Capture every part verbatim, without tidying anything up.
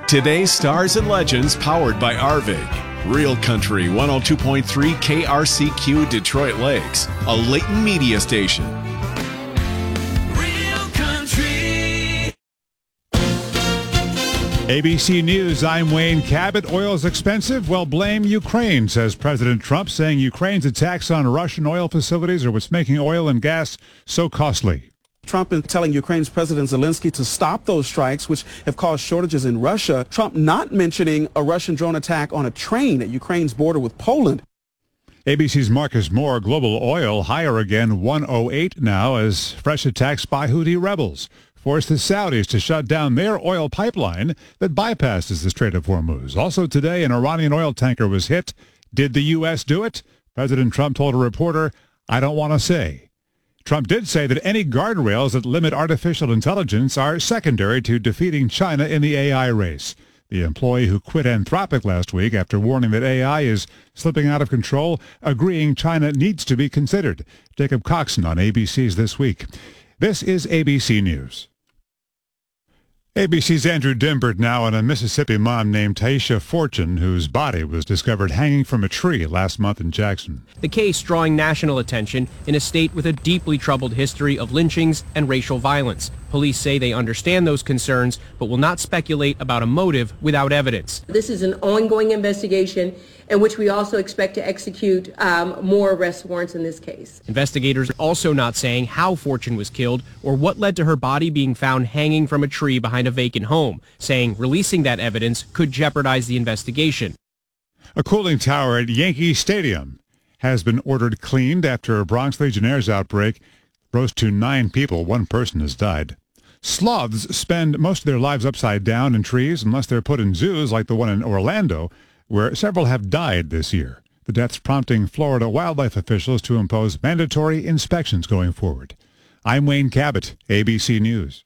Today's Stars and Legends powered by Arvig. Real Country one oh two point three K R C Q Detroit Lakes, a Leighton media station. Real Country. A B C News, I'm Wayne Cabot. Oil's expensive? Well, blame Ukraine, says President Trump, saying Ukraine's attacks on Russian oil facilities are what's making oil and gas so costly. Trump is telling Ukraine's President Zelensky to stop those strikes, which have caused shortages in Russia. Trump not mentioning a Russian drone attack on a train at Ukraine's border with Poland. A B C's Marcus Moore, global oil higher again, one oh eight now, as fresh attacks by Houthi rebels forced the Saudis to shut down their oil pipeline that bypasses the Strait of Hormuz. Also today, an Iranian oil tanker was hit. Did the U S do it? President Trump told a reporter, I don't want to say. Trump did say that any guardrails that limit artificial intelligence are secondary to defeating China in the A I race. The employee who quit Anthropic last week after warning that A I is slipping out of control, agreeing China needs to be considered. Jacob Coxon on A B C's This Week. This is A B C News. A B C's Andrew Dimbert now on a Mississippi mom named Taisha Fortune, whose body was discovered hanging from a tree last month in Jackson. The case drawing national attention in a state with a deeply troubled history of lynchings and racial violence. Police say they understand those concerns, but will not speculate about a motive without evidence. This is an ongoing investigation in which we also expect to execute um, more arrest warrants in this case. Investigators are also not saying how Fortune was killed or what led to her body being found hanging from a tree behind a vacant home, saying releasing that evidence could jeopardize the investigation. A cooling tower at Yankee Stadium has been ordered cleaned after a Bronx Legionnaires outbreak rose to nine people. One person has died. Sloths spend most of their lives upside down in trees unless they're put in zoos like the one in Orlando, where several have died this year. The deaths prompting Florida wildlife officials to impose mandatory inspections going forward. I'm Wayne Cabot, A B C News.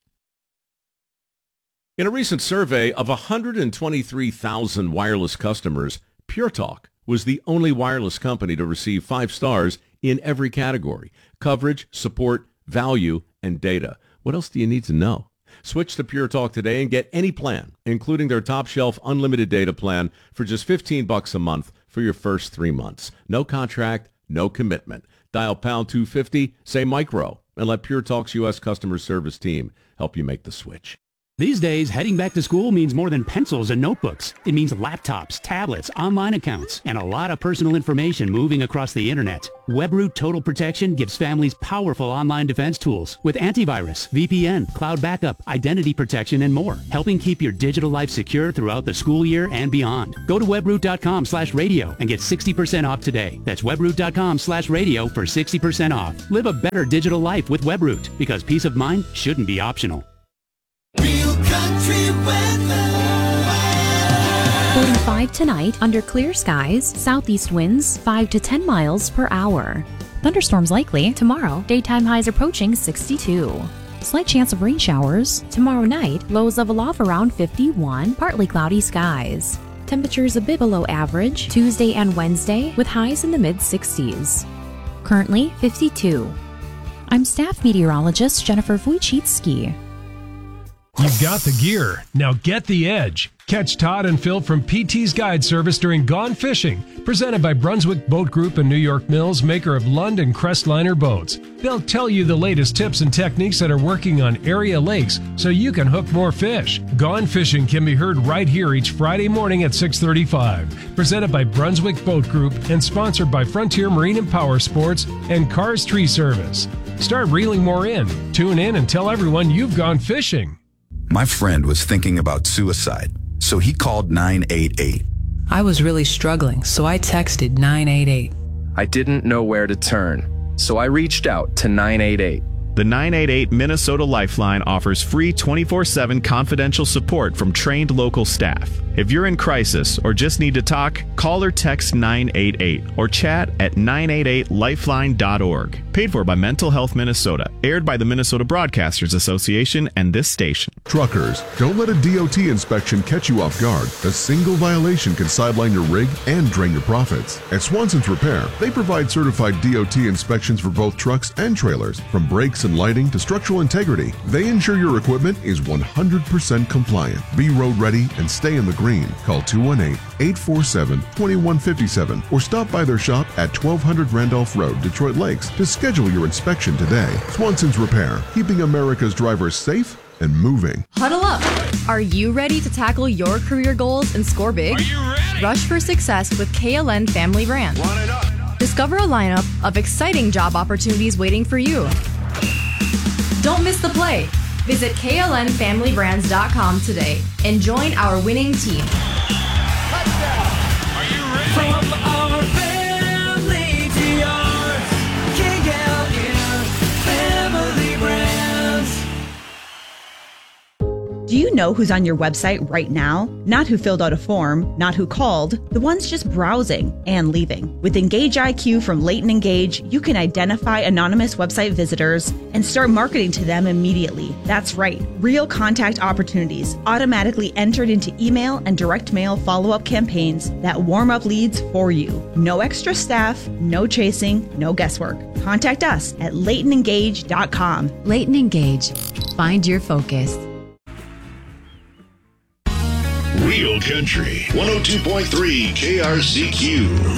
In a recent survey of one hundred twenty-three thousand wireless customers, Pure Talk was the only wireless company to receive five stars in every category: coverage, support, value, and data. What else do you need to know? Switch to Pure Talk today and get any plan, including their top-shelf unlimited data plan for just fifteen bucks a month for your first three months. No contract, no commitment. Dial pound two fifty, say micro, and let Pure Talk's U S customer service team help you make the switch. These days, heading back to school means more than pencils and notebooks. It means laptops, tablets, online accounts, and a lot of personal information moving across the internet. WebRoot Total Protection gives families powerful online defense tools with antivirus, V P N, cloud backup, identity protection, and more, helping keep your digital life secure throughout the school year and beyond. Go to webroot.com slash radio and get sixty percent off today. That's webroot.com slash radio for sixty percent off. Live a better digital life with WebRoot, because peace of mind shouldn't be optional. Real Country weather. forty-five tonight under clear skies, southeast winds five to ten miles per hour. Thunderstorms likely tomorrow, daytime highs approaching sixty-two. Slight chance of rain showers. Tomorrow night, lows level off around fifty-one, partly cloudy skies. Temperatures a bit below average Tuesday and Wednesday with highs in the mid sixties. Currently fifty-two. I'm staff meteorologist Jennifer Wojcicki. You've got the gear. Now get the edge. Catch Todd and Phil from P T's Guide Service during Gone Fishing, presented by Brunswick Boat Group and New York Mills, maker of Lund and Crestliner boats. They'll tell you the latest tips and techniques that are working on area lakes so you can hook more fish. Gone Fishing can be heard right here each Friday morning at six thirty-five. Presented by Brunswick Boat Group and sponsored by Frontier Marine and Power Sports and Cars Tree Service. Start reeling more in. Tune in and tell everyone you've gone fishing. My friend was thinking about suicide, so he called nine eight eight. I was really struggling, so I texted nine eight eight. I didn't know where to turn, so I reached out to nine eight eight. The nine eight eight Minnesota Lifeline offers free twenty-four seven confidential support from trained local staff. If you're in crisis or just need to talk, call or text nine eight eight or chat at nine eight eight lifeline dot org. Paid for by Mental Health Minnesota. Aired by the Minnesota Broadcasters Association and this station. Truckers, don't let a D O T inspection catch you off guard. A single violation can sideline your rig and drain your profits. At Swanson's Repair, they provide certified D O T inspections for both trucks and trailers. From brakes and lighting to structural integrity, they ensure your equipment is one hundred percent compliant. Be road ready and stay in the green. Call two one eight, eight four seven, two one five seven or stop by their shop at twelve hundred Randolph Road, Detroit Lakes to schedule your inspection today. Swanson's Repair, keeping America's drivers safe and moving. Huddle up. Are you ready to tackle your career goals and score big? Are you ready? Rush for success with K L N Family Brands. Run it up. Discover a lineup of exciting job opportunities waiting for you. Don't miss the play. Visit K L N family brands dot com today and join our winning team. Touchdown. Are you ready? From our family to yours, K L N Family Brands. Do you know who's on your website right now? Not who filled out a form, not who called, the ones just browsing and leaving. With Engage I Q from Leighton Engage, you can identify anonymous website visitors and start marketing to them immediately. That's right, real contact opportunities automatically entered into email and direct mail follow-up campaigns that warm up leads for you. No extra staff, no chasing, no guesswork. Contact us at leighton engage dot com. Leighton Engage. Find your focus. Real Country one oh two point three K R C Q.